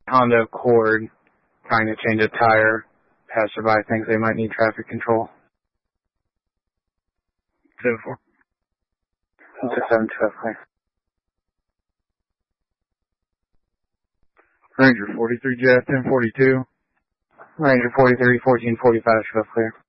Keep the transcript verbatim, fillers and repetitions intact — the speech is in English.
Honda Accord trying to change a tire. Passerby thinks they might need traffic control. seven four. It's a seven two F clear. Ranger forty-three J F ten forty-two. Ranger forty-three, fourteen forty-five, show clear.